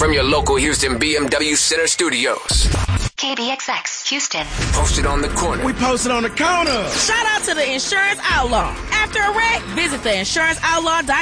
from your local Houston BMW Center studios. KBXX, Houston. Posted on the corner. We posted on the counter. Shout out to the Insurance Outlaw. After a wreck, visit theinsuranceoutlaw.com.